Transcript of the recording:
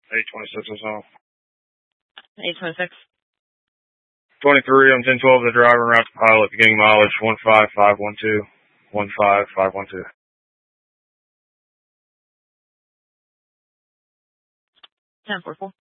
826 or so. 826. 23 on 1012, the driver, route to pilot, beginning mileage 15512. 15512. 1044.